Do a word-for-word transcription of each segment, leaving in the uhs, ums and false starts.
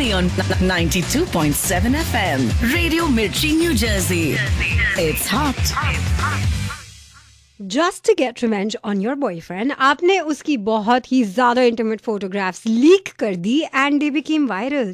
only on ninety-two point seven F M. Radio Mirchi, New Jersey. It's hot. Just to get revenge on your boyfriend, आपने उसकी बहुत ही ज़्यादा intimate photographs leak कर दी and they became viral.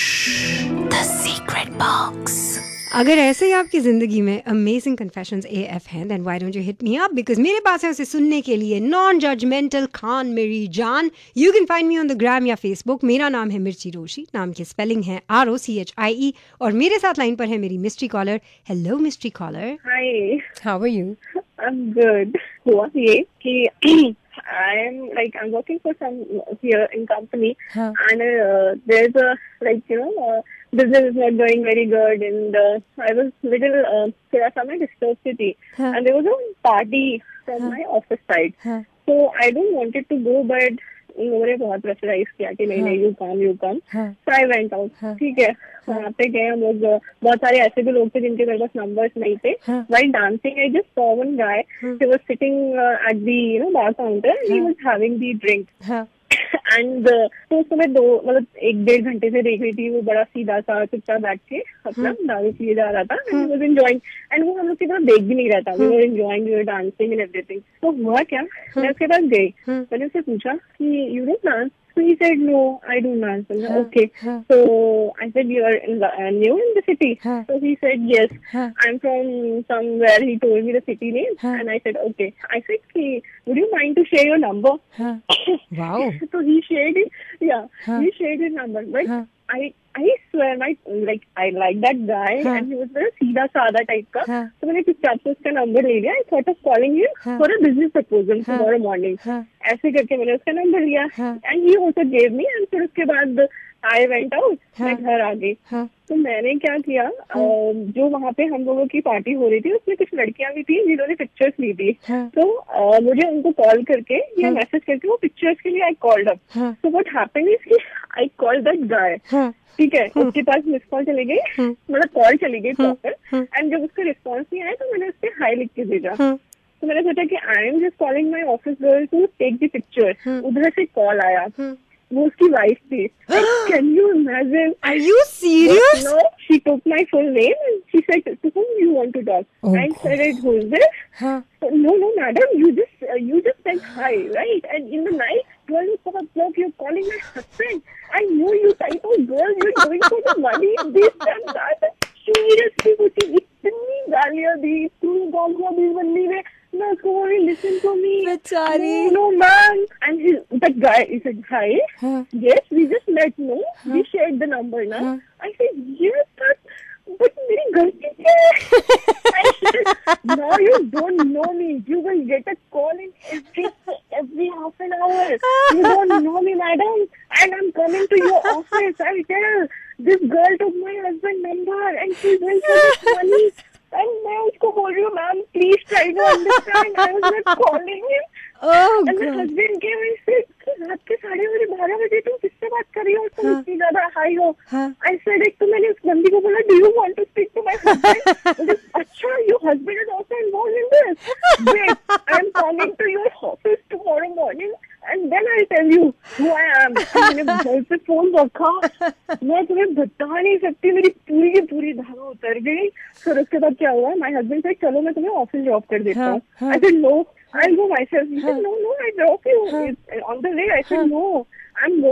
The secret box. अगर ऐसे ही आपकी ज़िंदगी में amazing confessions A F हैं, then why don't you hit me up? Because मेरे पास है उसे सुनने के लिए non-judgmental खान मेरी जान. You can find me on the gram या Facebook. मेरा नाम है मिर्ची रोशी. नाम की spelling है R O C H I E. और मेरे साथ लाइन पर है मेरी mystery caller. Hello mystery caller. Hi. How are you? I'm good. हुआ ये कि I'm like I'm working for some here in company Huh. and uh, there's a like you know uh, business is not going very good and uh, I was little uh, थोड़ा सा मैं disturbed थी Huh. and there was a party from Huh. my office side Huh. so I don't wanted to go but इन लोगों ने बहुत pressurise किया कि नहीं नहीं यू कम यू कम हाँ. सो आई वेंट आउट हाँ. ठीक है वहाँ पे गए हम लोग बहुत सारे ऐसे भी लोग थे जिनके मेरे पास नंबर्स नहीं थे हाँ. while dancing I just saw one guy he was sitting uh, at the you know bar counter and he हाँ. was having the drink हाँ. एंड तो उसको मैं दो मतलब एक डेढ़ घंटे से देख रही थी वो बड़ा सीधा सा चुपचाप बैठ के अपना दारू पिए जा रहा था एंड वाज एंजॉयिंग एंड वो हम लोग की तरफ देख भी नहीं रहा था we were enjoying we were dancing and everything तो हुआ क्या मैं उसके पास गई मैंने उससे पूछा कि you don't dance So he said, no, I don't dance. I said, okay. Huh. So I said, you are in the, uh, new in the city? Huh. So he said, yes. Huh. I'm from somewhere. He told me the city name. Huh. And I said, okay. I said, "Ki, would you mind to share your number? Huh. Wow. So he shared it. Yeah, Huh. he shared his number. But Huh. I I swear, my like I like that guy, Huh. and he was very सीधा साधा type का. Huh. So मैंने चुपचाप से उसका number ले लिया. I thought of calling him Huh. for a business proposal Huh. tomorrow morning. Huh. ऐसे करके मैंने उसका नंबर लिया. Huh. And he also gave me. And फिर उसके बाद I went out. Huh. मैं घर आ गई. Huh. तो मैंने क्या किया अ, जो वहाँ पे हम लोगों की पार्टी हो रही थी उसमें कुछ लड़कियां भी थी जिन्होंने पिक्चर्स ली थी हाँ. तो अ, मुझे उनको कॉल करके या हाँ. मैसेज करके वो पिक्चर्स के लिए आई कॉल्ड अप हाँ. सो व्हाट हैपेंड इज कि आई कॉल्ड दैट गाय हाँ. ठीक है उसके पास मिस कॉल चली गई हाँ. मतलब कॉल चली गई हाँ. प्रॉपर एंड जब उसका रिस्पॉन्स नहीं आया तो मैंने उससे हाई लिख के भेजा हाँ. तो मैंने सोचा कि I am just calling my office girl to take the picture हाँ. उधर से कॉल आया हाँ. वो उसकी वाइफ थी can you imagine Are you serious? No, she took my full name and she said, to whom you want to talk? Oh, I said, who is this? Huh. So, no, no, madam, you just uh, you just said hi, right? And in the night, twelve o'clock, you're calling my husband. I know you type of girl, you're doing for the money, this and that. Seriously, मुझे इतनी गालियाँ दी, इतनी गालियाँ दी बंदी ने. मैं उसको बोली, listen to me. बेचारी. No, no, man. And he, that guy, he said, hi. Huh. Yes, we just met, no? We shared the number, na? Huh. I said, yes, but, but मेरी गलती क्या है? I said, now you don't know me. You will get a call in every every half an hour. You don't know me, madam. And I'm coming to your office. I tell, this girl took my husband's number and she's going for this money. And मैं उसको बोल रही हूँ, ma'am, please try to understand. I was not calling him. Oh And my God. husband came and said, रात के साढ़े बजे बारह बजे तुम किससे बात कर रही हो तुम हाँ. इतनी ज्यादा हाई हो हाँ. I said एक तो मैंने उस बंदी को बोला do you want to speak to my husband अच्छा your husband is also involved in this wait I am coming to your office tomorrow morning and then I'll tell you who I am मैंने घर पे phone रखा मैं तुम्हें बता नहीं सकती मेरी पूरी की पूरी धारा उतर गई फिर उसके बाद क्या हुआ my husband said चलो मैं तुम्हें ऑफिस ड्रॉप कर देता हाँ, हूँ हाँ. I said no I'll go myself. He Huh. said, no, no, I drop you. Huh. It's, on the way, I said, Huh. no, I'm